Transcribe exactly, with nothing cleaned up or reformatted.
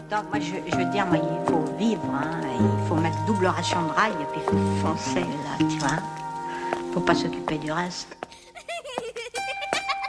important, moi je, je veux dire, moi, il faut vivre, hein, il faut mettre double ration de rail et puis foncer là, tu vois. Faut pas s'occuper du reste.